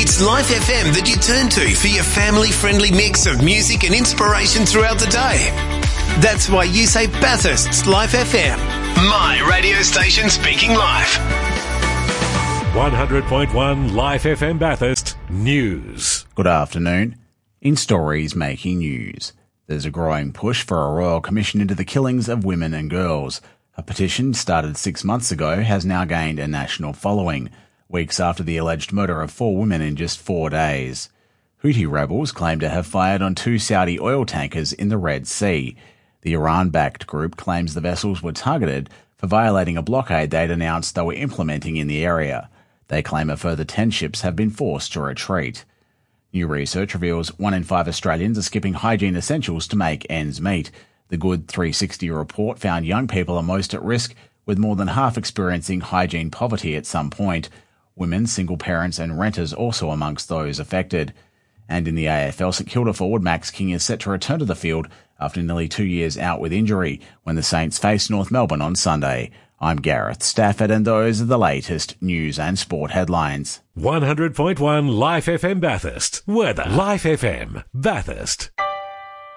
It's Life FM that you turn to for your family-friendly mix of music and inspiration throughout the day. That's why you say Bathurst's Life FM. My radio station speaking life. 100.1 Life FM Bathurst News. Good afternoon. In stories making news, there's a growing push for a royal commission into the killings of women and girls. A petition started 6 months ago has now gained a national following, weeks after the alleged murder of 4 women in just 4 days. Houthi rebels claim to have fired on 2 Saudi oil tankers in the Red Sea. The Iran-backed group claims the vessels were targeted for violating a blockade they'd announced they were implementing in the area. They claim a further 10 ships have been forced to retreat. New research reveals 1 in 5 Australians are skipping hygiene essentials to make ends meet. The Good 360 report found young people are most at risk, with more than half experiencing hygiene poverty at some point. Women, single parents and renters also amongst those affected. And in the AFL, St Kilda forward Max King is set to return to the field after nearly 2 years out with injury when the Saints face North Melbourne on Sunday. I'm Gareth Stafford and those are the latest news and sport headlines. 100.1 Life FM Bathurst. Weather. Life FM Bathurst.